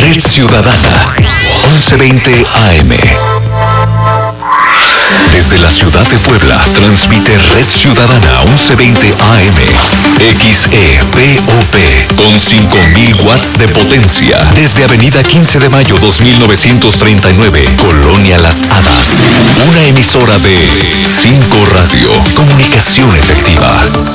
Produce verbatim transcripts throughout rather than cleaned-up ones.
Red Ciudadana, once veinte A M. Desde la ciudad de Puebla, transmite Red Ciudadana once veinte A M. X E P O P, con cinco mil watts de potencia. Desde Avenida quince de mayo dos mil novecientos treinta y nueve, Colonia Las Hadas. Una emisora de cinco Radio, comunicación efectiva.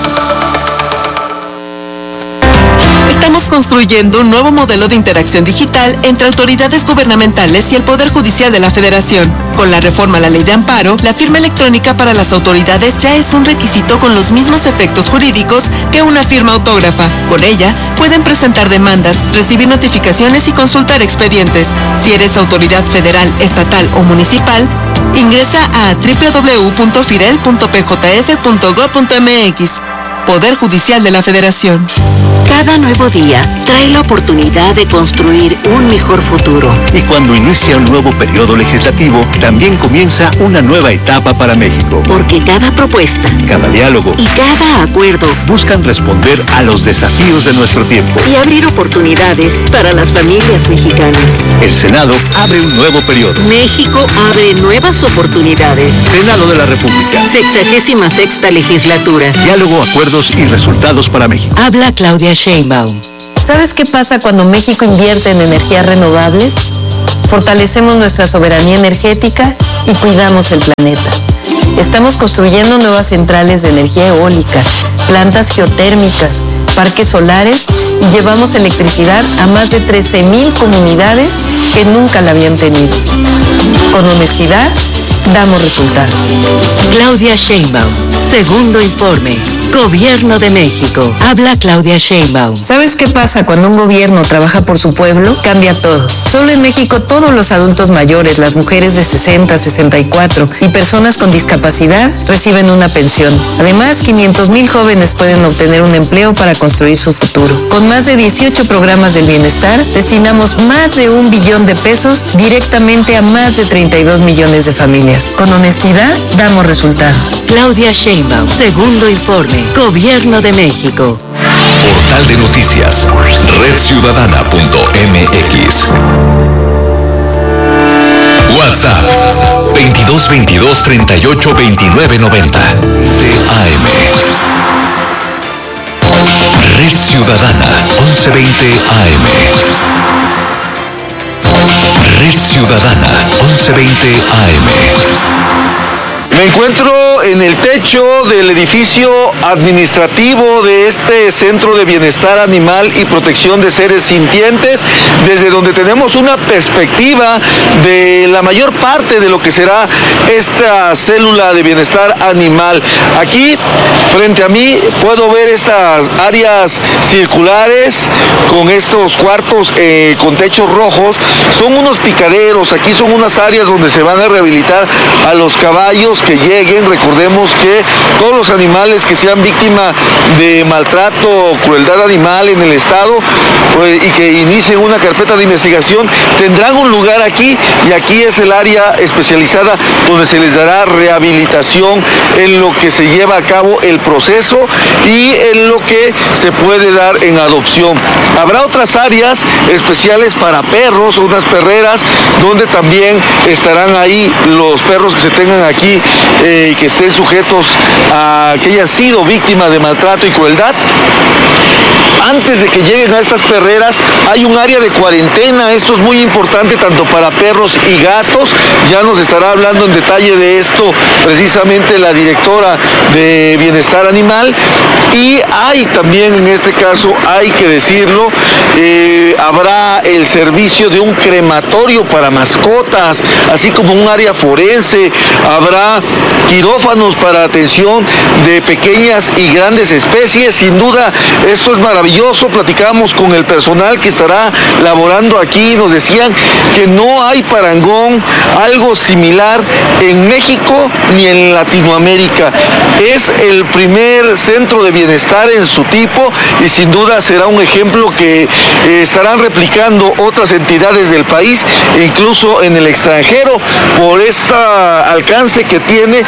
Estamos construyendo un nuevo modelo de interacción digital entre autoridades gubernamentales y el Poder Judicial de la Federación. Con la reforma a la Ley de Amparo, la firma electrónica para las autoridades ya es un requisito con los mismos efectos jurídicos que una firma autógrafa. Con ella, pueden presentar demandas, recibir notificaciones y consultar expedientes. Si eres autoridad federal, estatal o municipal, ingresa a doble u doble u doble u punto firel punto p j f punto gob punto m x. Poder Judicial de la Federación. Cada nuevo día trae la oportunidad de construir un mejor futuro. Y cuando inicia un nuevo periodo legislativo, también comienza una nueva etapa para México. Porque cada propuesta, cada diálogo y cada acuerdo buscan responder a los desafíos de nuestro tiempo y abrir oportunidades para las familias mexicanas. El Senado abre un nuevo periodo. México abre nuevas oportunidades. Senado de la República. Sexagésima sexta legislatura. Diálogo, acuerdos y resultados para México. Habla Claudia Sheinbaum. ¿Sabes qué pasa cuando México invierte en energías renovables? Fortalecemos nuestra soberanía energética y cuidamos el planeta. Estamos construyendo nuevas centrales de energía eólica, plantas geotérmicas, parques solares y llevamos electricidad a más de trece mil comunidades que nunca la habían tenido. Con honestidad, damos resultados. Claudia Sheinbaum, segundo informe. Gobierno de México. Habla Claudia Sheinbaum. ¿Sabes qué pasa cuando un gobierno trabaja por su pueblo? Cambia todo. Solo en México todos los adultos mayores, las mujeres de sesenta, sesenta y cuatro y personas con discapacidad reciben una pensión. Además, quinientos mil jóvenes pueden obtener un empleo para construir su futuro. Con más de dieciocho programas del bienestar, destinamos más de un billón de pesos directamente a más de treinta y dos millones de familias. Con honestidad, damos resultados. Claudia Sheinbaum, segundo informe. Gobierno de México. Portal de noticias, red ciudadana punto m x. WhatsApp veintidós veintidós treinta y ocho veintinueve noventa. A M. Red Ciudadana once veinte A M. Red Ciudadana once veinte A M. Me encuentro en el techo del edificio administrativo de este Centro de Bienestar Animal y Protección de Seres Sintientes, desde donde tenemos una perspectiva de la mayor parte de lo que será esta célula de bienestar animal. Aquí, frente a mí, puedo ver estas áreas circulares con estos cuartos eh, con techos rojos. Son unos picaderos, aquí son unas áreas donde se van a rehabilitar a los caballos que lleguen. Recordemos que todos los animales que sean víctima de maltrato o crueldad animal en el estado pues, y que inicien una carpeta de investigación tendrán un lugar aquí, y aquí es el área especializada donde se les dará rehabilitación en lo que se lleva a cabo el proceso y en lo que se puede dar en adopción. Habrá otras áreas especiales para perros, unas perreras donde también estarán ahí los perros que se tengan aquí eh, y que estén sujetos a que hayan sido víctimas de maltrato y crueldad. Antes de que lleguen a estas perreras hay un área de cuarentena. Esto es muy importante tanto para perros y gatos. Ya nos estará hablando en detalle de esto precisamente la directora de Bienestar Animal. Y hay también, en este caso hay que decirlo, eh, habrá el servicio de un crematorio para mascotas, así como un área forense. Habrá quirófanos para atención de pequeñas y grandes especies. Sin duda esto es maravilloso. Platicamos con el personal que estará laborando aquí, nos decían que no hay parangón, algo similar en México ni en Latinoamérica. Es el primer centro de bienestar en su tipo y sin duda será un ejemplo que eh, estarán replicando otras entidades del país e incluso en el extranjero por este alcance que tiene en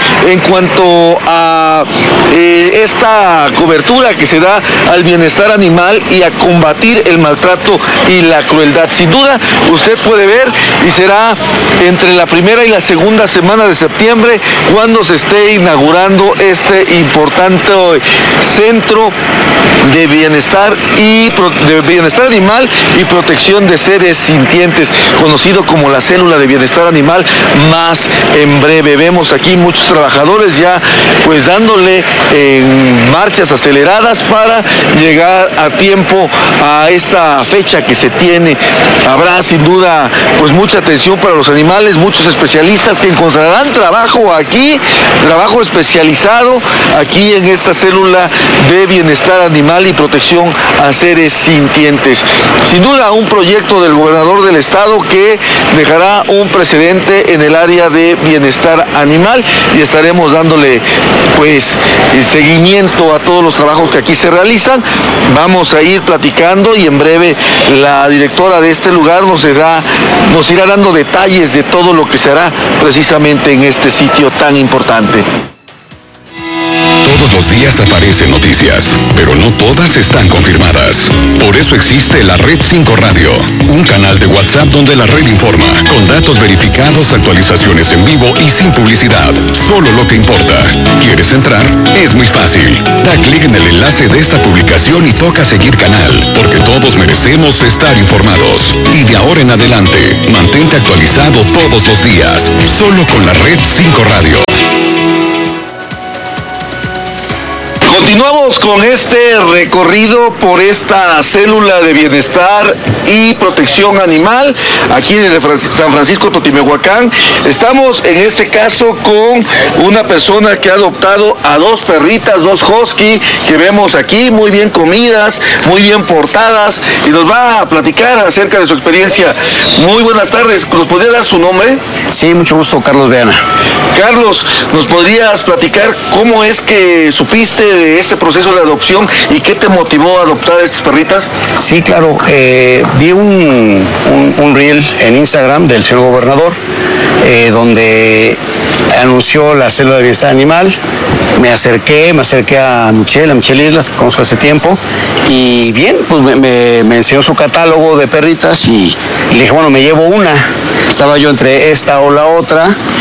cuanto a eh, esta cobertura que se da al bienestar animal y a combatir el maltrato y la crueldad. Sin duda, usted puede ver, y será entre la primera y la segunda semana de septiembre cuando se esté inaugurando este importante centro de bienestar y de bienestar animal y protección de seres sintientes, conocido como la célula de bienestar animal, más en breve. Vemos aquí muchos trabajadores ya pues dándole en marchas aceleradas para llegar a tiempo a esta fecha que se tiene. Habrá sin duda pues mucha atención para los animales, muchos especialistas que encontrarán trabajo aquí, trabajo especializado aquí en esta célula de bienestar animal y protección a seres sintientes. Sin duda un proyecto del gobernador del estado que dejará un precedente en el área de bienestar animal, y estaremos dándole pues el seguimiento a todos los trabajos que aquí se realizan. Vamos a ir platicando y en breve la directora de este lugar nos irá, nos irá dando detalles de todo lo que se hará precisamente en este sitio tan importante. Todos los días aparecen noticias, pero no todas están confirmadas. Por eso existe la Red cinco Radio, un canal de WhatsApp donde la red informa, con datos verificados, actualizaciones en vivo y sin publicidad. Solo lo que importa. ¿Quieres entrar? Es muy fácil. Da clic en el enlace de esta publicación y toca seguir canal, porque todos merecemos estar informados. Y de ahora en adelante, mantente actualizado todos los días, solo con la Red cinco Radio. Continuamos con este recorrido por esta célula de bienestar y protección animal aquí desde San Francisco Totimehuacán. Estamos en este caso con una persona que ha adoptado a dos perritas, dos husky que vemos aquí, muy bien comidas, muy bien portadas, y nos va a platicar acerca de su experiencia. Muy buenas tardes, ¿nos podría dar su nombre? Sí, mucho gusto, Carlos Beana. Carlos, ¿nos podrías platicar cómo es que supiste de este proceso de adopción y qué te motivó a adoptar a estas perritas? Sí, claro, eh, vi un, un, un reel en Instagram del señor gobernador eh, donde anunció la célula de bienestar animal. Me acerqué, me acerqué a Michelle, a Michelle Islas, que conozco hace tiempo, y bien, pues me, me, me enseñó su catálogo de perritas y, y le dije, bueno, me llevo una. Estaba yo entre esta o la otra.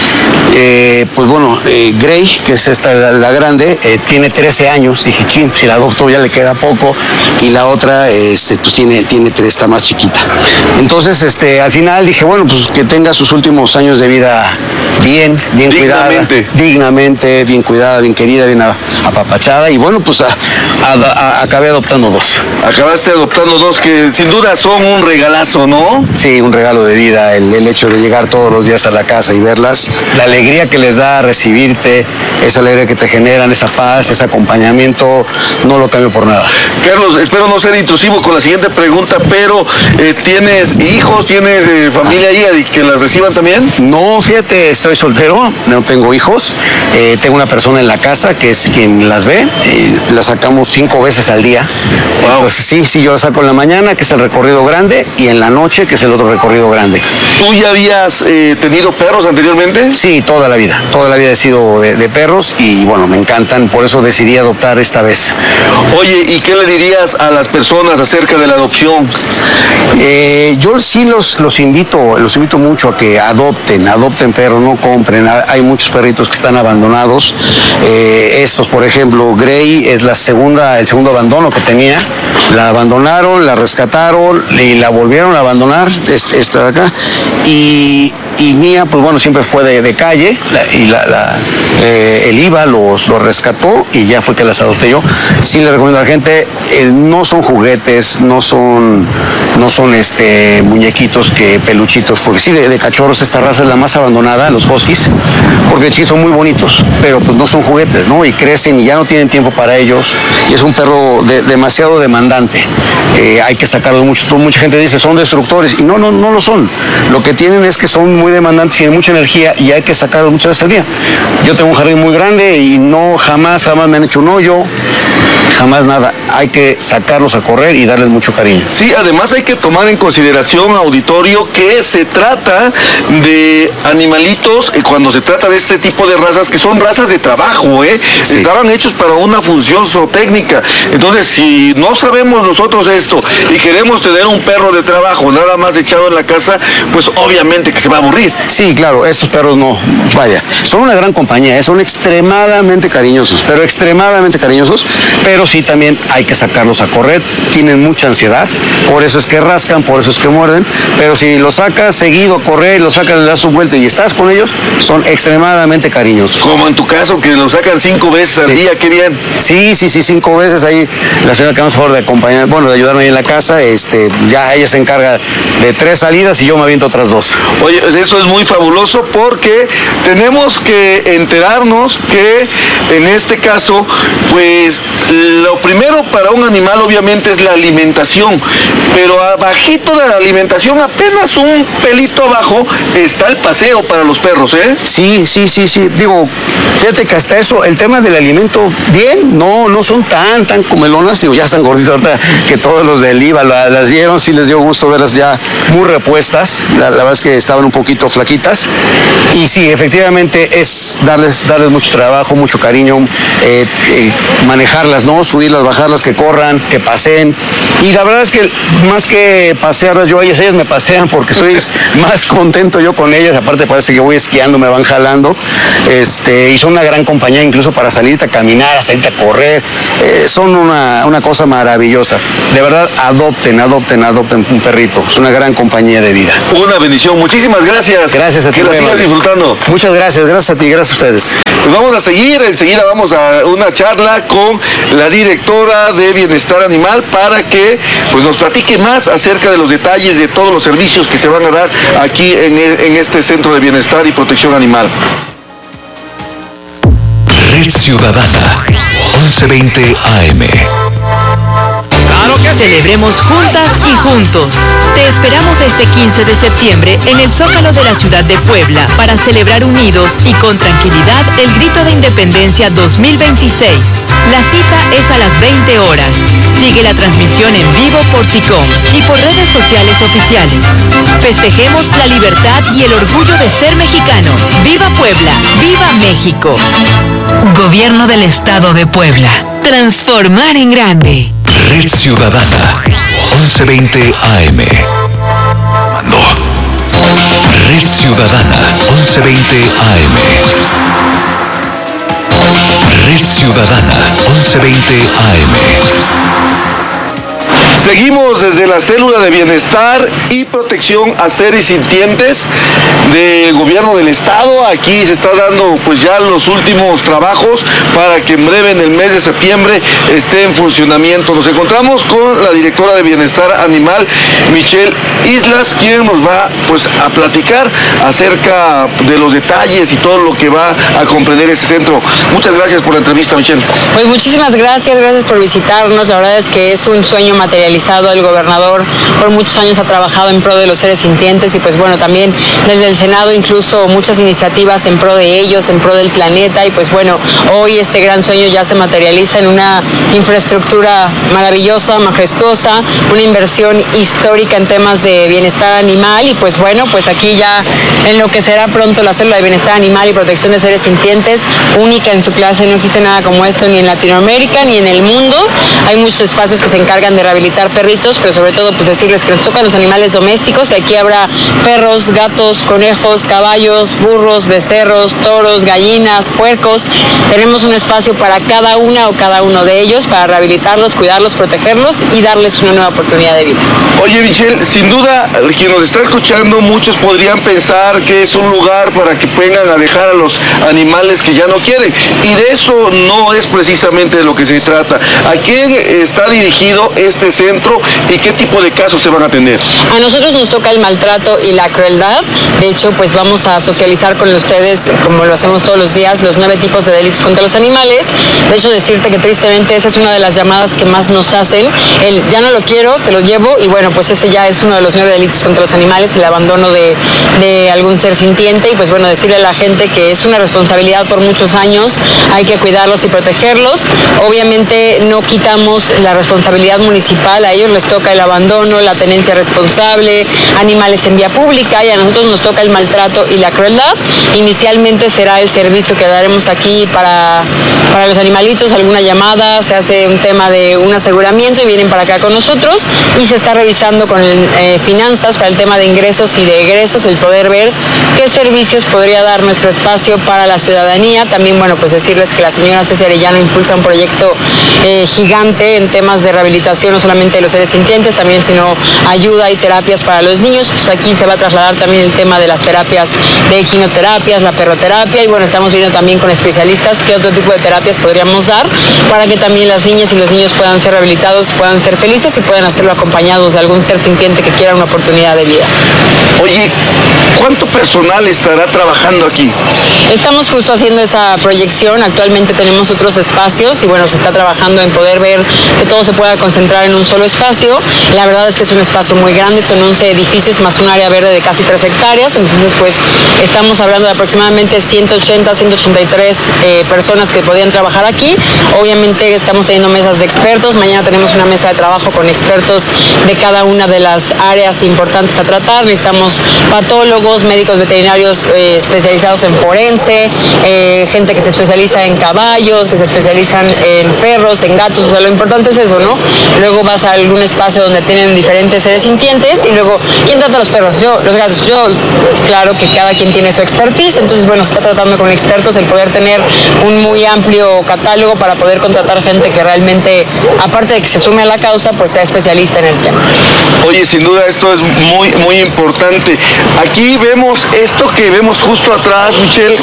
Eh, pues bueno, eh, Grey, que es esta la, la grande, eh, tiene trece años. Dije, chin, si la adopto ya le queda poco. Y la otra, este, pues tiene, tiene tres, está más chiquita. Entonces, este, al final dije, bueno, pues que tenga sus últimos años de vida bien, bien dignamente. cuidada. Dignamente, bien cuidada, bien querida, bien apapachada. Y bueno, pues a, a, a, acabé adoptando dos. Acabaste adoptando dos que sin duda son un regalazo, ¿no? Sí, un regalo de vida, el, el hecho de llegar todos los días a la casa y verlas, la alegría que les da recibirte, esa alegría que te generan, esa paz, ese acompañamiento, no lo cambio por nada. Carlos, espero no ser intrusivo con la siguiente pregunta, pero eh, ¿tienes hijos, tienes eh, familia ahí que las reciban también? No, fíjate, estoy soltero, no tengo hijos, eh, tengo una persona en la casa que es quien las ve, eh, las sacamos cinco veces al día. Wow. Entonces, sí, sí, yo las saco en la mañana, que es el recorrido grande, y en la noche, que es el otro recorrido grande. ¿Tú ya habías eh, tenido perros anteriormente? Sí, toda la vida, toda la vida he sido de, de perros y bueno, me encantan, por eso decidí adoptar esta vez. Oye, ¿y qué le dirías a las personas acerca de la adopción? Eh, yo sí los, los invito, los invito mucho a que adopten, adopten perros, no compren. Hay muchos perritos que están abandonados. Eh, estos, por ejemplo, Grey es la segunda, el segundo abandono que tenía. La abandonaron, la rescataron y la volvieron a abandonar, esta de acá. Y, y Mía, pues bueno, siempre fue de, de calle la, y la, la, eh, el I V A los, los rescató y ya fue que las adopté yo. Sí le recomiendo a la gente, eh, no son juguetes, no son, no son este, muñequitos, que peluchitos, porque sí, de, de cachorros esta raza es la más abandonada, los huskies, porque sí son muy bonitos, pero pues no son juguetes, ¿no? Y crecen y ya no tienen tiempo para ellos, y es un perro de, demasiado demandante. Eh, hay que sacarlos mucho. Mucha gente dice, son destructores, y no, no, no lo son. Lo que tienen es que son muy demandantes, tienen mucha energía y hay que sacarlos muchas veces al día. Yo tengo un jardín muy grande y no, jamás, jamás me han hecho un hoyo. jamás nada. Hay que sacarlos a correr y darles mucho cariño. Sí, además hay que tomar en consideración, auditorio, que se trata de animalitos, eh, cuando se trata de este tipo de razas, que son razas de trabajo, ¿eh? Sí. Estaban hechos para una función zootécnica. Entonces, si no sabemos nosotros esto y queremos tener un perro de trabajo nada más echado en la casa, pues obviamente que se va a aburrir. Sí, claro, estos perros no, vaya, son una gran compañía, ¿eh? Son extremadamente cariñosos, pero extremadamente cariñosos, pero sí también hay que sacarlos a correr, tienen mucha ansiedad, por eso es que rascan, por eso es que muerden, pero si los sacas seguido a correr, los sacas, le das su vuelta y estás con ellos, son extremadamente cariñosos. Como en tu caso, que los sacan cinco veces al sí. día, qué bien. Sí, sí, sí, cinco veces ahí, la señora que me hace favor de acompañar, bueno, de ayudarme ahí en la casa, este, ya ella se encarga de tres salidas y yo me aviento otras dos. Oye, eso es muy fabuloso porque tenemos que enterarnos que en este caso, pues lo primero para un animal obviamente es la alimentación, pero abajito de la alimentación, apenas un pelito abajo, está el paseo para los perros, ¿eh? Sí, sí, sí, sí, digo, fíjate que hasta eso, el tema del alimento, bien, no, no son tan, tan comelonas, digo, ya están gorditas ahorita, que todos los del I V A la, las vieron, sí les dio gusto verlas ya muy repuestas, la, la verdad es que estaban un poquito flaquitas, y sí, efectivamente es darles, darles mucho trabajo, mucho cariño, eh, eh, manejarlas, ¿no? Subirlas, bajarlas, que corran, que paseen, y la verdad es que más que pasearlas yo a ellas, ellas me pasean porque soy más contento yo con ellas, aparte parece que voy esquiando, me van jalando, este, y son una gran compañía incluso para salirte a caminar, a salirte a correr, eh, son una, una cosa maravillosa, de verdad adopten, adopten, adopten un perrito, es una gran compañía de vida. Una bendición, muchísimas gracias. Gracias a ti. Que la sigas disfrutando. Muchas gracias, gracias a ti, gracias a ustedes. Pues vamos a seguir, enseguida vamos a una charla con la directora de Bienestar Animal para que pues nos platique más acerca de los detalles de todos los servicios que se van a dar aquí en, el, en este Centro de Bienestar y Protección Animal. Red Ciudadana, once veinte A M. Celebremos juntas y juntos. Te esperamos este quince de septiembre en el Zócalo de la ciudad de Puebla para celebrar unidos y con tranquilidad el Grito de Independencia dos mil veintiséis. La cita es a las veinte horas. Sigue la transmisión en vivo por SICOM y por redes sociales oficiales. Festejemos la libertad y el orgullo de ser mexicanos. ¡Viva Puebla! ¡Viva México! Gobierno del Estado de Puebla. Transformar en grande. Red Ciudadana, once veinte A M. Mando. Red Ciudadana, once veinte A M. Red Ciudadana, once veinte A M. Seguimos desde la Célula de Bienestar y Protección a Seres Sintientes del Gobierno del Estado. Aquí se está dando pues ya los últimos trabajos para que en breve, en el mes de septiembre, esté en funcionamiento. Nos encontramos con la directora de Bienestar Animal, Michelle Islas, quien nos va pues a platicar acerca de los detalles y todo lo que va a comprender este centro. Muchas gracias por la entrevista, Michelle. Pues muchísimas gracias, gracias por visitarnos. La verdad es que es un sueño materializado. El gobernador por muchos años ha trabajado en pro de los seres sintientes y pues bueno, también desde el Senado incluso muchas iniciativas en pro de ellos, en pro del planeta, y pues bueno, hoy este gran sueño ya se materializa en una infraestructura maravillosa, majestuosa, una inversión histórica en temas de bienestar animal, y pues bueno, pues aquí ya en lo que será pronto la Célula de Bienestar Animal y Protección de Seres Sintientes, única en su clase, no existe nada como esto ni en Latinoamérica ni en el mundo. Hay muchos espacios que se encargan de rehabilitar perritos, pero sobre todo pues decirles que nos tocan los animales domésticos, y aquí habrá perros, gatos, conejos, caballos, burros, becerros, toros, gallinas, puercos. Tenemos un espacio para cada una o cada uno de ellos para rehabilitarlos, cuidarlos, protegerlos y darles una nueva oportunidad de vida. Oye, Michelle, sin duda quien nos está escuchando, muchos podrían pensar que es un lugar para que vengan a dejar a los animales que ya no quieren, y de eso no es precisamente de lo que se trata. ¿A quién está dirigido este centro centro y qué tipo de casos se van a atender? A nosotros nos toca el maltrato y la crueldad. De hecho, pues vamos a socializar con ustedes, como lo hacemos todos los días, los nueve tipos de delitos contra los animales. De hecho, decirte que tristemente esa es una de las llamadas que más nos hacen. El ya no lo quiero, te lo llevo, y bueno, pues ese ya es uno de los nueve delitos contra los animales, el abandono de, de algún ser sintiente. Y pues bueno, decirle a la gente que es una responsabilidad por muchos años, hay que cuidarlos y protegerlos. Obviamente no quitamos la responsabilidad municipal, a ellos les toca el abandono, la tenencia responsable, animales en vía pública, y a nosotros nos toca el maltrato y la crueldad. Inicialmente será el servicio que daremos aquí para, para los animalitos, alguna llamada, se hace un tema de un aseguramiento y vienen para acá con nosotros, y se está revisando con eh, finanzas para el tema de ingresos y de egresos, el poder ver qué servicios podría dar nuestro espacio para la ciudadanía. También, bueno, pues decirles que la señora Ceci Arellano impulsa un proyecto eh, gigante en temas de rehabilitación, no solamente de los seres sintientes, también sino ayuda y terapias para los niños. Pues aquí se va a trasladar también el tema de las terapias de equinoterapias, la perroterapia, y bueno, estamos viendo también con especialistas qué otro tipo de terapias podríamos dar para que también las niñas y los niños puedan ser rehabilitados, puedan ser felices y puedan hacerlo acompañados de algún ser sintiente que quiera una oportunidad de vida. Oye, ¿cuánto personal estará trabajando aquí? Estamos justo haciendo esa proyección. Actualmente tenemos otros espacios y bueno, se está trabajando en poder ver que todo se pueda concentrar en un solo espacio. La verdad es que es un espacio muy grande, son once edificios más un área verde de casi tres hectáreas, entonces pues estamos hablando de aproximadamente ciento ochenta, ciento ochenta y tres eh, personas que podían trabajar aquí. Obviamente estamos teniendo mesas de expertos, mañana tenemos una mesa de trabajo con expertos de cada una de las áreas importantes a tratar. Necesitamos patólogos, médicos veterinarios eh, especializados en forense, eh, gente que se especializa en caballos, que se especializan en perros, en gatos. O sea, lo importante es eso, ¿no? Luego vas a algún espacio donde tienen diferentes seres sintientes y luego, ¿quién trata a los perros? Yo, los gatos, yo. Claro que cada quien tiene su expertise, entonces bueno, se está tratando con expertos el poder tener un muy amplio catálogo para poder contratar gente que realmente, aparte de que se sume a la causa, pues sea especialista en el tema. Oye, sin duda esto es muy, muy importante. Aquí vemos esto que vemos justo atrás, Michelle,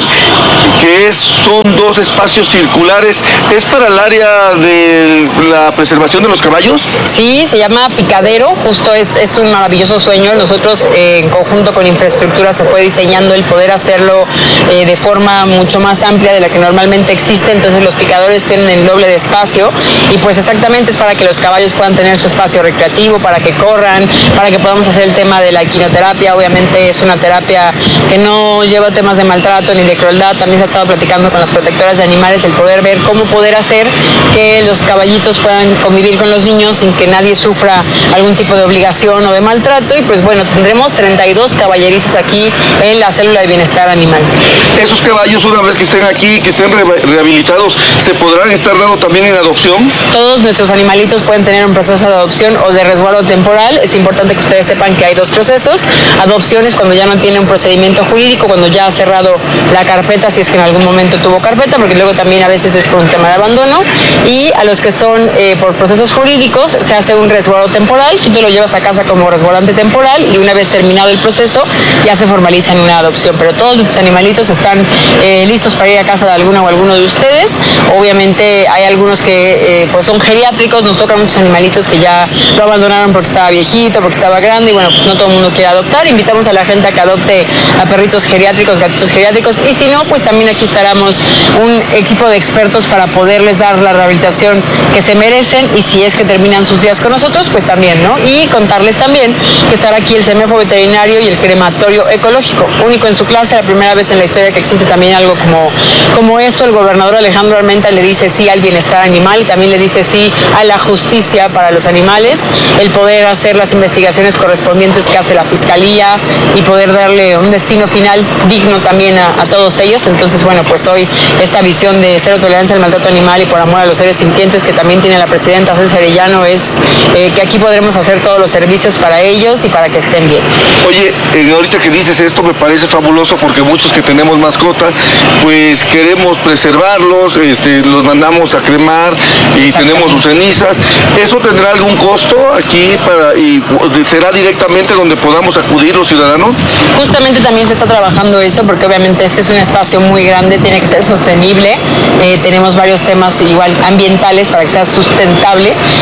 que es, son dos espacios circulares. ¿Es para el área de la preservación de los caballos? Sí, se llama Picadero, justo es, es un maravilloso sueño. Nosotros eh, en conjunto con infraestructura se fue diseñando el poder hacerlo eh, de forma mucho más amplia de la que normalmente existe, entonces los picadores tienen el doble de espacio y pues exactamente es para que los caballos puedan tener su espacio recreativo, para que corran, para que podamos hacer el tema de la equinoterapia. Obviamente es una terapia que no lleva temas de maltrato ni de crueldad. También se ha estado platicando con las protectoras de animales el poder ver cómo poder hacer que los caballitos puedan convivir con los niños sin que nadie sufra algún tipo de obligación o de maltrato. Y pues bueno, tendremos treinta y dos caballerizas aquí en la célula de bienestar animal. Esos caballos, una vez que estén aquí, que estén re rehabilitados, ¿se podrán estar dando también en adopción? Todos nuestros animalitos pueden tener un proceso de adopción o de resguardo temporal. Es importante que ustedes sepan que hay dos procesos. Adopción es cuando ya no tiene un procedimiento jurídico, cuando ya ha cerrado la carpeta, si es que en algún momento tuvo carpeta, porque luego también a veces es por un tema de abandono. Y a los que son eh, por procesos jurídicos, se hace un resguardo temporal. Tú te lo llevas a casa como resguardante temporal y una vez terminado el proceso, ya se formaliza en una adopción. Pero todos nuestros animalitos están eh, listos para ir a casa de alguna o alguno de ustedes. Obviamente hay algunos que eh, pues son geriátricos, nos tocan muchos animalitos que ya lo abandonaron porque estaba viejito, porque estaba grande y bueno, pues no todo el mundo quiere adoptar. Invitamos a la gente a que adopte a perritos geriátricos, gatitos geriátricos, y si no, pues también aquí estaremos un equipo de expertos para poderles dar la rehabilitación que se merecen, y si es que terminan sus días con nosotros, pues también, ¿no? Y contarles también que estará aquí el CEMEFO veterinario y el crematorio ecológico, único en su clase, la primera vez en la historia que existe también algo como, como esto. El gobernador Alejandro Armenta le dice sí al bienestar animal y también le dice sí a la justicia para los animales, el poder hacer las investigaciones correspondientes que hace la Fiscalía y poder darle un destino final digno también a, a todos ellos. Entonces, bueno, pues hoy esta visión de cero tolerancia al maltrato animal y por amor a los seres sintientes que también tiene la presidenta Ceci Arellano es eh, que aquí podremos hacer todos los servicios para ellos y para que estén bien. Oye, eh, ahorita que dices esto me parece fabuloso porque muchos que tenemos mascotas, pues queremos preservarlos, este, los mandamos a cremar y tenemos sus cenizas. ¿Eso tendrá algún costo aquí para y será directamente donde podamos acudir los ciudadanos? Justamente también se está trabajando eso porque obviamente este es un espacio muy grande, tiene que ser sostenible. Eh, tenemos varios temas igual ambientales para que sea sustentable y bueno,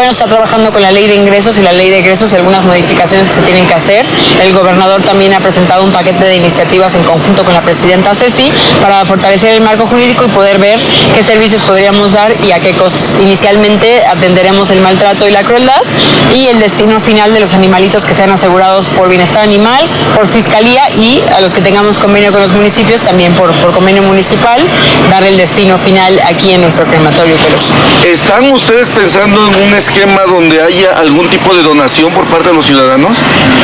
bueno, está trabajando con la ley de ingresos y la ley de egresos y algunas modificaciones que se tienen que hacer. El gobernador también ha presentado un paquete de iniciativas en conjunto con la presidenta Ceci para fortalecer el marco jurídico y poder ver qué servicios podríamos dar y a qué costos. Inicialmente atenderemos el maltrato y la crueldad y el destino final de los animalitos que sean asegurados por bienestar animal, por fiscalía y a los que tengamos convenio con los municipios también por, por convenio municipal, dar el destino final aquí en nuestro crematorio ecológico. ¿Están ustedes pensando en un esquema donde haya algún tipo de donación por parte de los ciudadanos?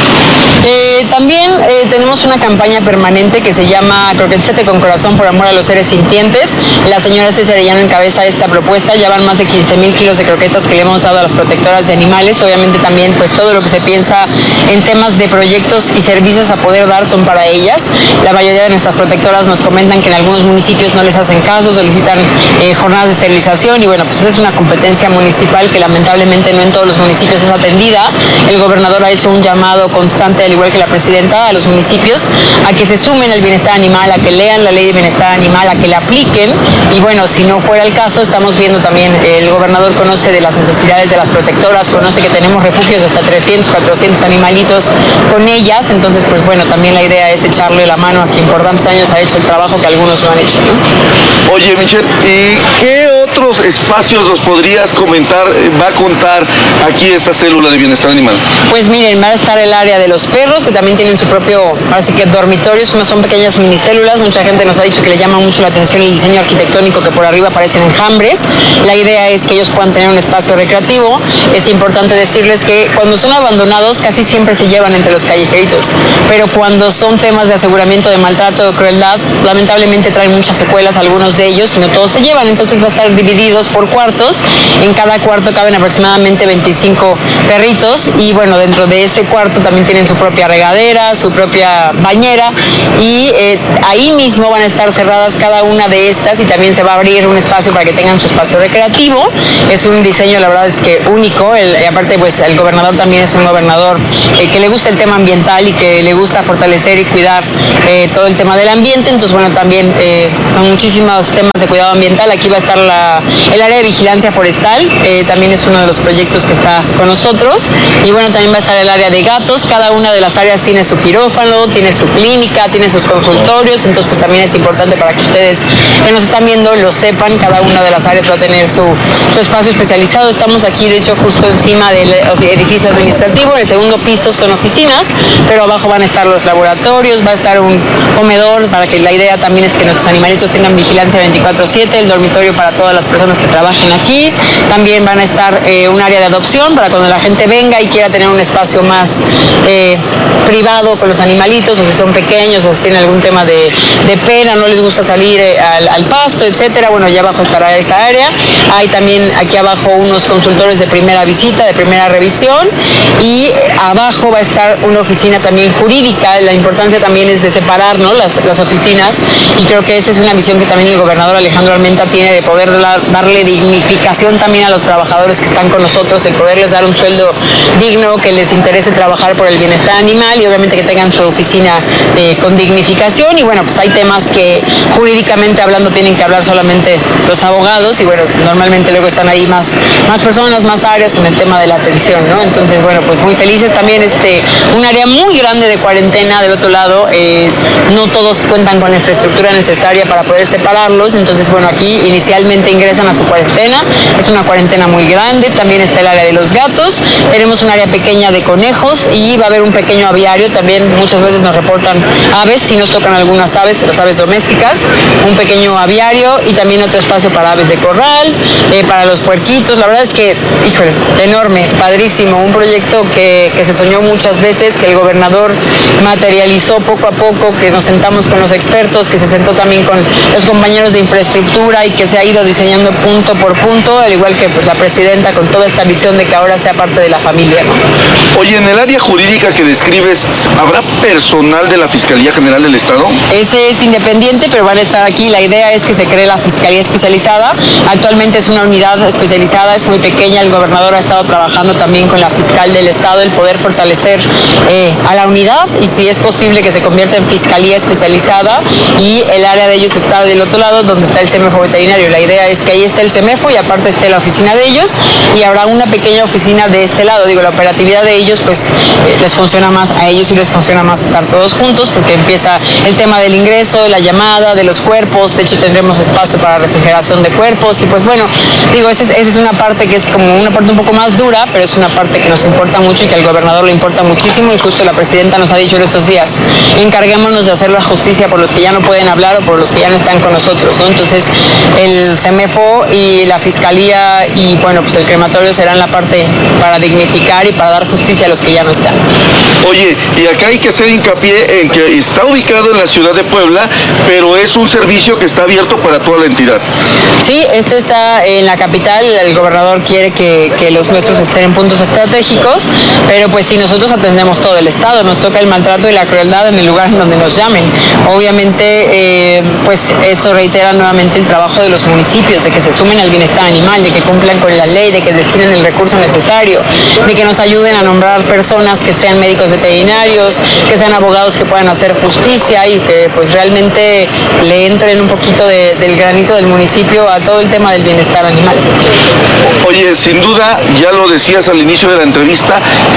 Eh, también eh, tenemos una campaña permanente que se llama Croquetsete con Corazón por Amor a los Seres Sintientes. La señora Ceci Arellano encabeza esta propuesta. Ya van más de quince mil kilos de croquetas que le hemos dado a las protectoras de animales. Obviamente también pues todo lo que se piensa en temas de proyectos y servicios a poder dar son para ellas. La mayoría de nuestras protectoras nos comentan que en algunos municipios no les hacen caso, solicitan eh, jornadas de esterilización y bueno, pues es una competencia municipal que lamentablemente no en todos los municipios es atendida. El gobernador ha hecho un llamado constante, al igual que la presidenta, a los municipios a que se sumen al bienestar animal, a que lean la ley de bienestar animal, a que la apliquen y bueno, si no fuera el caso, estamos viendo también, el gobernador conoce de las necesidades de las protectoras, conoce que tenemos refugios de hasta trescientos, cuatrocientos animalitos con ellas, entonces pues bueno, también la idea es echarle la mano a quien por tantos años ha hecho el trabajo que algunos no han hecho, ¿no? Oye, Michelle, ¿y qué otros espacios nos podrías comentar, va a contar aquí esta célula de bienestar animal? Pues miren, va a estar el área de los perros, que también tienen su propio, así que dormitorios, son pequeñas minicélulas, mucha gente nos ha dicho que le llama mucho la atención el diseño arquitectónico que por arriba parecen enjambres. La idea es que ellos puedan tener un espacio recreativo. Es importante decirles que cuando son abandonados casi siempre se llevan entre los callejeritos, pero cuando son temas de aseguramiento de maltrato o crueldad, lamentablemente traen muchas secuelas algunos de ellos y no todos se llevan, entonces va a estar divididos por cuartos. En cada cuarto caben aproximadamente veinticinco perritos y bueno, dentro de ese cuarto también tienen su propia regadera, su propia bañera y eh, ahí mismo van a estar cerradas cada una de estas y también se va a abrir un espacio para que tengan su espacio recreativo. Es un diseño, la verdad es que único, el, y aparte pues el gobernador también es un gobernador eh, que le gusta el tema ambiental y que le gusta fortalecer y cuidar eh, todo el tema del ambiente, entonces bueno, también eh, con muchísimos temas de cuidado ambiental. Aquí va a estar la, el área de vigilancia forestal, eh, también es uno de los proyectos que está con nosotros y bueno, también va a estar el área de gatos. Cada una de las áreas tiene su quirófano, tiene su clínica, tiene sus consultorios, entonces pues también es importante para que ustedes que nos están viendo lo sepan, cada una de las áreas va a tener su, su espacio especializado. Estamos aquí de hecho justo encima del edificio administrativo, en el segundo piso son oficinas, pero abajo van a estar los laboratorios, va a estar un comedor para que la idea también es que nuestros animalitos tengan vigilancia veinticuatro siete, el dormitorio para todas las personas que trabajen aquí, también van a estar eh, un área de adopción para cuando la gente venga y quiera tener un espacio más eh, privado con los animalitos, o si son pequeños o si tienen algún tema de, de pena, no les gusta salir eh, al, al pasto, etcétera. Bueno, allá abajo estará esa área. Hay también aquí abajo unos consultorios de primera visita, de primera revisión y abajo va a estar una oficina también jurídica. La importancia también es de separar, ¿no?, las, las oficinas y creo que esa es una visión que también el gobernador Alejandro Armenta tiene de poder la, darle dignificación también a los trabajadores que están con nosotros, el poderles dar un sueldo digno, que les interese trabajar por el bienestar animal y obviamente que tengan su oficina eh, con dignificación. Y bueno, pues hay temas que jurídicamente hablando tienen que hablar solamente los abogados y bueno, normalmente luego están ahí más, más personas, más áreas en el tema de la atención, ¿no? Entonces, bueno, pues muy felices también, este, un área muy grande de cuarentena del otro lado, eh, no todos cuentan con la infraestructura necesaria para poder separarlos, entonces bueno, aquí inicialmente ingresan a su cuarentena, es una cuarentena muy grande, también está el área de los gatos, tenemos un área pequeña de conejos y va a haber un pequeño aviario, también muchas veces nos reportan aves, si nos tocan algunas aves, las aves domésticas, un pequeño aviario y también otro espacio para aves de corral, eh, para los puerquitos. La verdad es que, híjole, enorme, padrísimo, un proyecto que, que se soñó muchas veces, que el gobernador materializó poco a poco, que nos sentamos con los expertos, que se sentó también con los compañeros de infraestructura y que se ha ido diseñando punto por punto, al igual que pues, la presidenta con toda esta visión de que ahora sea parte de la familia, ¿no? Oye, en el área jurídica que describes es, ¿habrá personal de la Fiscalía General del Estado? Ese es independiente, pero van a estar aquí. La idea es que se cree la Fiscalía Especializada. Actualmente es una unidad especializada, es muy pequeña. El gobernador ha estado trabajando también con la fiscal del Estado el poder fortalecer eh, a la unidad y si es posible que se convierta en Fiscalía Especializada y el área de ellos está del otro lado donde está el CEMEFO veterinario. La idea es que ahí esté el CEMEFO y aparte esté la oficina de ellos y habrá una pequeña oficina de este lado. Digo, la operatividad de ellos pues eh, les funciona más, a ellos sí les funciona más estar todos juntos porque empieza el tema del ingreso, la llamada, de los cuerpos. De hecho tendremos espacio para refrigeración de cuerpos y pues bueno, digo, esa es, esa es una parte que es como una parte un poco más dura, pero es una parte que nos importa mucho y que al gobernador le importa muchísimo y justo la presidenta nos ha dicho en estos días, encarguémonos de hacer la justicia por los que ya no pueden hablar o por los que ya no están con nosotros, ¿no? Entonces el CEMEFO y la Fiscalía y bueno, pues el crematorio serán la parte para dignificar y para dar justicia a los que ya no están. Oye, y acá hay que hacer hincapié en que está ubicado en la ciudad de Puebla, pero es un servicio que está abierto para toda la entidad. Sí, este está en la capital, el gobernador quiere que, que los nuestros estén en puntos estratégicos, pero pues si nosotros atendemos todo el estado, nos toca el maltrato y la crueldad en el lugar en donde nos llamen. Obviamente, eh, pues esto reitera nuevamente el trabajo de los municipios, de que se sumen al bienestar animal, de que cumplan con la ley, de que destinen el recurso necesario, de que nos ayuden a nombrar personas que sean médicos veterinarios, que sean abogados que puedan hacer justicia y que pues realmente le entren un poquito de, del granito del municipio a todo el tema del bienestar animal. Oye, sin duda, ya lo decías al inicio de la entrevista,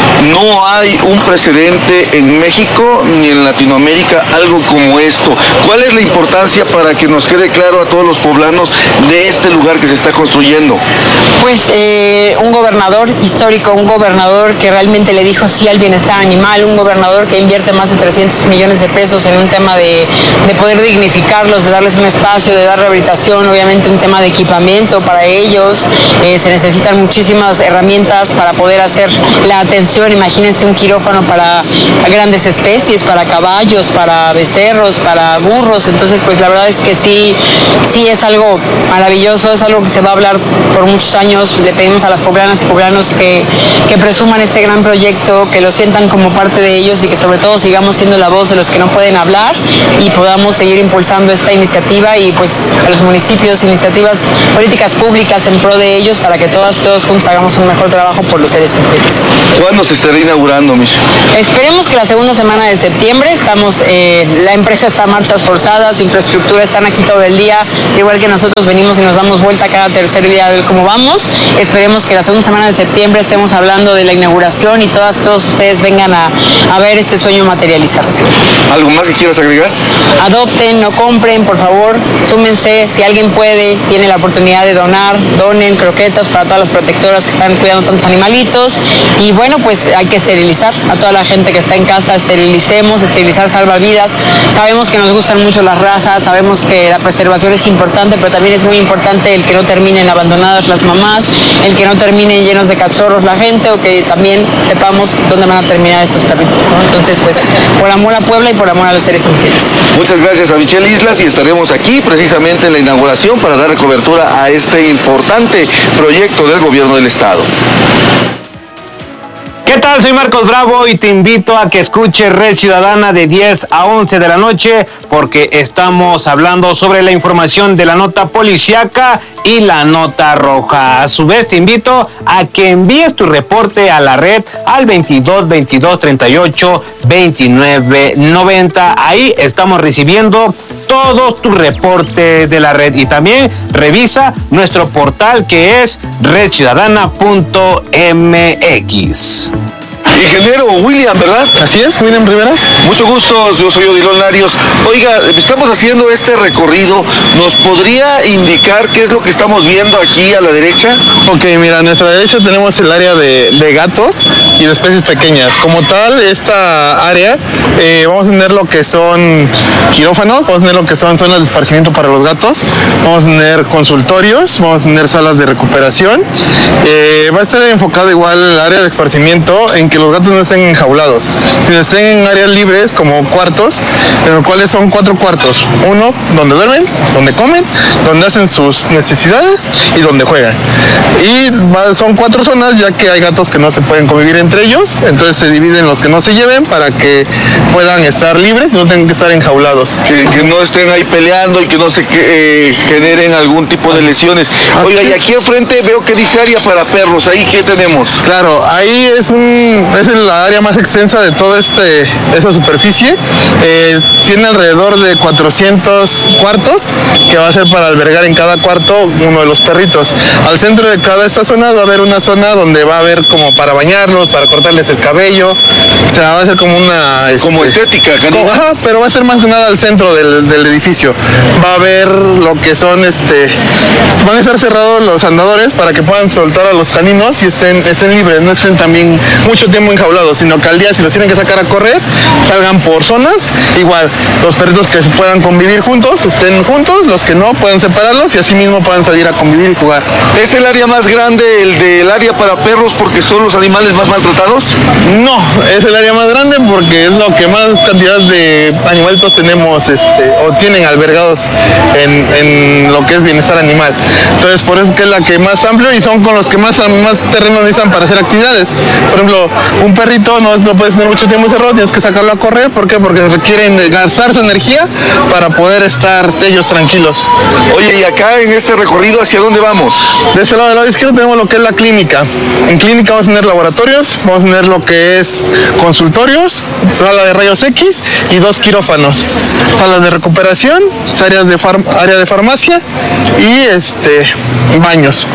no hay un precedente en México ni en Latinoamérica algo como esto. ¿Cuál es la importancia para que nos quede claro a todos los poblanos de este lugar que se está construyendo? Pues eh, un gobernador histórico, un gobernador que realmente le dijo sí al bienestar animal, un gobernador que invierte más de trescientos millones de pesos en un tema de, de poder dignificarlos, de darles un espacio, de dar rehabilitación, obviamente un tema de equipamiento para ellos. Eh, se necesitan muchísimas herramientas para poder hacer la atención. Imagínense un quirófano para grandes especies, para caballos, para becerros, para burros. Entonces, pues la verdad es que sí, sí es algo maravilloso, es algo que se va a hablar por muchos años. Le pedimos a las poblanas y poblanos que, que presuman este gran proyecto, que lo sientan como parte de ellos y que sobre todo sigamos siendo la voz de los que no pueden hablar y podamos seguir impulsando esta iniciativa y pues a los municipios, iniciativas, políticas públicas en pro de ellos para que todas, todos juntos hagamos un mejor trabajo por los seres sintientes. ¿Cuándo se estará inaugurando, Mish? Esperemos que la segunda semana de septiembre. Estamos, eh, la empresa está a marchas forzadas, infraestructura, están aquí todo el día, igual que nosotros venimos y nos damos vuelta cada tercer día a ver cómo vamos. Esperemos que la segunda semana de septiembre estemos hablando de la inauguración y todas, todos ustedes vengan a, a ver este sueño materializarse. ¿Algo más que quieras agregar? Adopten, no compren, por favor, súmense. Si alguien puede, tiene la oportunidad de donar, donen croquetas para todas las protectoras que están cuidando tantos animalitos. Y bueno, pues hay que esterilizar a toda la gente que está en casa, esterilicemos, esterilizar salva vidas. Sabemos que nos gustan mucho las razas, sabemos que la preservación es importante, pero también es muy importante el que no terminen abandonadas las mamás, el que no terminen llenos de cachorros la gente, o que también sepamos dónde van a terminar estos perritos, ¿no? Entonces, pues, por amor a Puebla y por amor a los seres sintientes. Muchas gracias a Michelle Islas y estaremos aquí precisamente en la inauguración para dar cobertura a este importante proyecto del gobierno del estado. ¿Qué tal? Soy Marcos Bravo y te invito a que escuches Red Ciudadana de diez a once de la noche porque estamos hablando sobre la información de la nota policíaca y la nota roja. A su vez te invito a que envíes tu reporte a la red al veintidós veintidós treinta y ocho veintinueve noventa. Ahí estamos recibiendo todos tus reportes de la red y también revisa nuestro portal que es red ciudadana punto m x. Ingeniero William, ¿verdad? Así es, William Rivera. Mucho gusto, yo soy Odilon Larios. Oiga, estamos haciendo este recorrido. ¿Nos podría indicar qué es lo que estamos viendo aquí a la derecha? Ok, mira, a nuestra derecha tenemos el área de, de gatos y de especies pequeñas. Como tal, esta área eh, vamos a tener lo que son quirófanos, vamos a tener lo que son zonas de esparcimiento para los gatos, vamos a tener consultorios, vamos a tener salas de recuperación. Eh, va a estar enfocado igual el área de esparcimiento en que los los gatos no estén enjaulados, sino estén en áreas libres como cuartos, en los cuales son cuatro cuartos. Uno donde duermen, donde comen, donde hacen sus necesidades y donde juegan. Y son cuatro zonas, ya que hay gatos que no se pueden convivir entre ellos, entonces se dividen los que no se lleven para que puedan estar libres y no tengan que estar enjaulados. Que, que no estén ahí peleando y que no se eh, generen algún tipo de lesiones. Oiga, y aquí enfrente veo que dice área para perros, ¿ahí qué tenemos? Claro, ahí es un es la área más extensa de toda este, esta superficie. Eh, tiene alrededor de cuatrocientos cuartos, que va a ser para albergar en cada cuarto uno de los perritos. Al centro de cada esta zona va a haber una zona donde va a haber como para bañarlos, para cortarles el cabello. O sea, va a ser como una... Este, como estética, como, ajá, pero va a ser más que nada al centro del, del edificio. Va a haber lo que son, este, van a estar cerrados los andadores para que puedan soltar a los caninos y estén, estén libres, no estén también mucho tiempo enjaulados, sino que al día, si los tienen que sacar a correr, salgan por zonas. Igual, los perritos que puedan convivir juntos, estén juntos, los que no pueden separarlos y así mismo puedan salir a convivir y jugar. ¿Es el área más grande el del área para perros porque son los animales más maltratados? No, es el área más grande porque es lo que más cantidad de animalitos tenemos este, o tienen albergados en, en lo que es bienestar animal. Entonces por eso es que es la que más amplio y son con los que más, más terreno necesitan para hacer actividades. Por ejemplo, un perrito no, no puedes tener mucho tiempo encerrado, tienes que sacarlo a correr. ¿Por qué? Porque requieren gastar su energía para poder estar ellos tranquilos. Oye, y acá en este recorrido, ¿hacia dónde vamos? De este lado del lado izquierdo tenemos lo que es la clínica. En clínica vamos a tener laboratorios, vamos a tener lo que es consultorios, sala de rayos X y dos quirófanos, salas de recuperación, áreas de far, área de farmacia y este baños.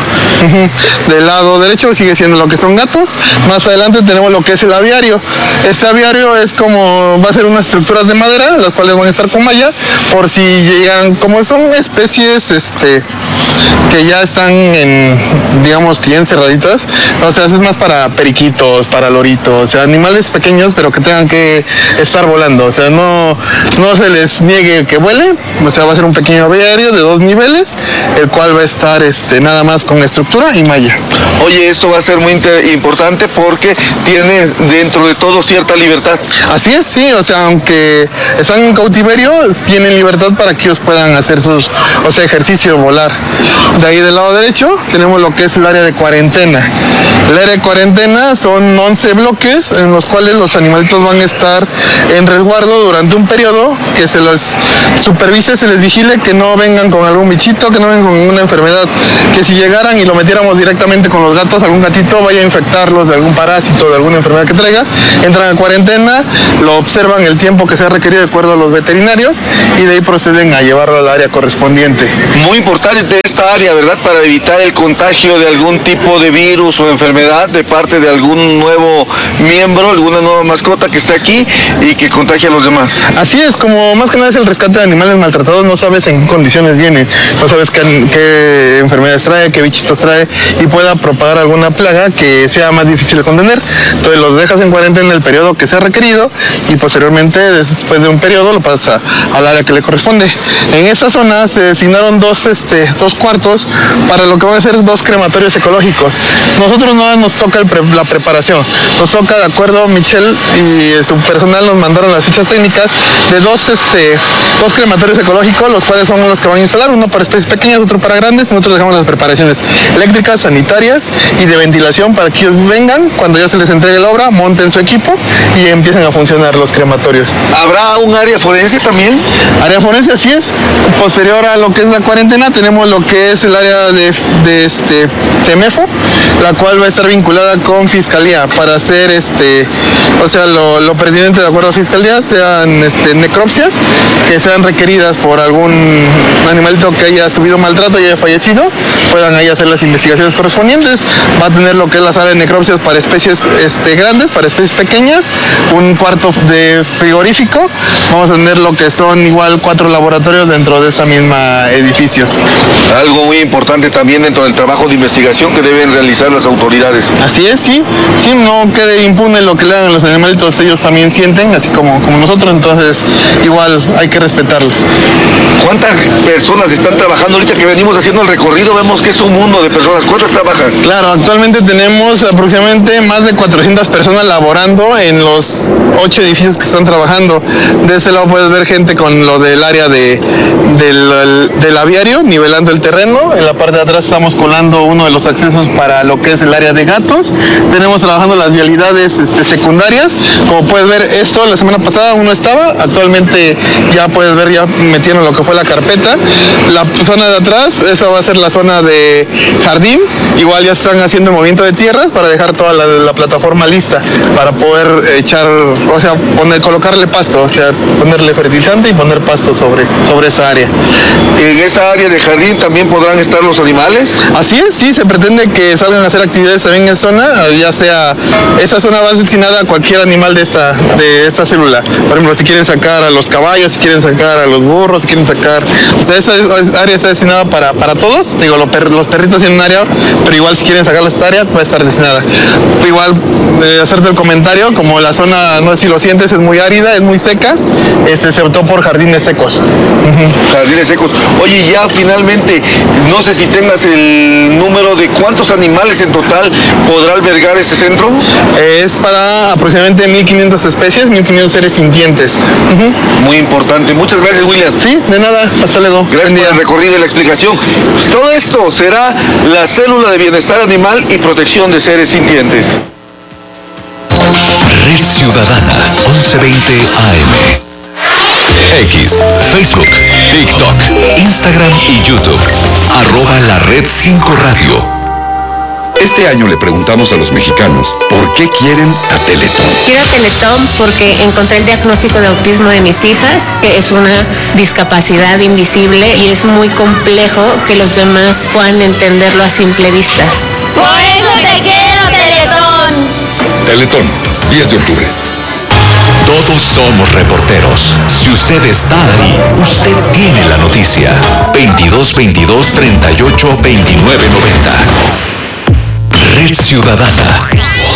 Del lado derecho sigue siendo lo que son gatos. Más adelante tenemos lo que es el aviario. Este aviario es como, va a ser unas estructuras de madera, las cuales van a estar con malla, por si llegan, como son especies este, que ya están en, digamos que ya encerraditas, o sea, es más para periquitos, para loritos, o sea, animales pequeños pero que tengan que estar volando, o sea, no, no se les niegue que vuele, o sea, va a ser un pequeño aviario de dos niveles, el cual va a estar este, nada más con estructura y malla. Oye, esto va a ser muy importante porque tiene dentro de todo cierta libertad. Así es, sí, o sea, aunque están en cautiverio, tienen libertad para que ellos puedan hacer sus, o sea, ejercicio, volar. De ahí del lado derecho tenemos lo que es el área de cuarentena. El área de cuarentena son once bloques en los cuales los animalitos van a estar en resguardo durante un periodo, que se los supervise, se les vigile que no vengan con algún bichito, que no vengan con ninguna enfermedad, que si llegaran y lo metiéramos directamente con los gatos, algún gatito vaya a infectarlos de algún parásito, de alguna enfermedad que traiga, entran a cuarentena, lo observan el tiempo que sea requerido de acuerdo a los veterinarios y de ahí proceden a llevarlo al área correspondiente. Muy importante esta área, ¿verdad? Para evitar el contagio de algún tipo de virus o enfermedad de parte de algún nuevo miembro, alguna nueva mascota que esté aquí y que contagie a los demás. Así es, como más que nada es el rescate de animales maltratados, no sabes en qué condiciones viene, no sabes qué, qué enfermedades trae, qué bichitos trae y pueda propagar alguna plaga que sea más difícil de contener. Entonces los dejas en cuarentena en el periodo que sea requerido y posteriormente, después de un periodo, lo pasas a, al área que le corresponde. En esa zona se designaron dos, este, dos cuartos para lo que van a ser dos crematorios ecológicos. Nosotros no nos toca el pre, la preparación, nos toca, de acuerdo, Michelle y su personal nos mandaron las fichas técnicas de dos, este, dos crematorios ecológicos, los cuales son los que van a instalar, uno para especies pequeñas, otro para grandes. Nosotros dejamos las preparaciones eléctricas, sanitarias y de ventilación para que ellos vengan, cuando ya se les entregue la obra, monten su equipo y empiecen a funcionar los crematorios. ¿Habrá un área forense también? Área forense, así es. Posterior a lo que es la cuarentena, tenemos lo que es el área de, de este CEMEFO, la cual va a estar vinculada con Fiscalía para hacer, este, o sea, lo, lo pertinente de acuerdo a Fiscalía, sean este, necropsias que sean requeridas por algún animalito que haya subido maltrato y haya fallecido, puedan ahí hacer las investigaciones correspondientes. Va a tener lo que es la sala de necropsias para especies este, grandes, para especies pequeñas, un cuarto de frigorífico, vamos a tener lo que son igual cuatro laboratorios dentro de ese mismo edificio. Algo muy importante también dentro del trabajo de investigación que deben realizar las autoridades. Así es, sí, sí, no quede impune lo que le hagan los animalitos, ellos también sienten, así como, como nosotros, entonces igual hay que respetarlos. ¿Cuántas personas están trabajando ahorita que venimos haciendo el recorrido? Vemos que es un mundo de personas. ¿Cuántas trabajan? Claro, actualmente tenemos aproximadamente más de cuatrocientos cuatrocientas personas laborando en los ocho edificios que están trabajando. De ese lado puedes ver gente con lo del área de, del, del aviario, nivelando el terreno. En la parte de atrás estamos colando uno de los accesos para lo que es el área de gatos. Tenemos trabajando las vialidades este, secundarias. Como puedes ver, esto la semana pasada uno estaba, actualmente ya puedes ver, ya metieron lo que fue la carpeta. La zona de atrás, esa va a ser la zona de jardín. Igual ya están haciendo el movimiento de tierras para dejar toda la, la plataforma lista para poder echar, o sea, poner, colocarle pasto, o sea, ponerle fertilizante y poner pasto sobre, sobre esa área. ¿En esa área de jardín también podrán estar los animales? Así es, sí, se pretende que salgan a hacer actividades también en zona, ya sea, esa zona va destinada a cualquier animal de esta, de esta célula. Por ejemplo, si quieren sacar a los caballos, si quieren sacar a los burros, si quieren sacar, o sea, esa área está destinada para, para todos. Digo, los, per, los perritos tienen un área, pero igual si quieren sacarla a esta área, puede estar destinada. Igual, eh, hacerte el comentario, como la zona, no sé si lo sientes, es muy árida, es muy seca, este, se optó por jardines secos. Uh-huh. Jardines secos. Oye, ya finalmente, no sé si tengas el número de cuántos animales en total podrá albergar este centro. Es para aproximadamente mil quinientas especies, mil quinientos seres sintientes. Uh-huh. Muy importante. Muchas gracias, William. Sí, de nada. Hasta luego. Gracias por el recorrido y la explicación. Pues todo esto será la célula de bienestar animal y protección de seres sintientes. Red Ciudadana once veinte A M. X, Facebook, TikTok, Instagram y YouTube. Arroba la Red cinco Radio. Este año le preguntamos a los mexicanos por qué quieren a Teletón. Quiero Teletón porque encontré el diagnóstico de autismo de mis hijas, que es una discapacidad invisible y es muy complejo que los demás puedan entenderlo a simple vista. Por eso te quiero, Teletón. Teletón, diez de octubre. Todos somos reporteros. Si usted está ahí, usted tiene la noticia. veintidós veintidós treinta y ocho veintinueve noventa. Red Ciudadana.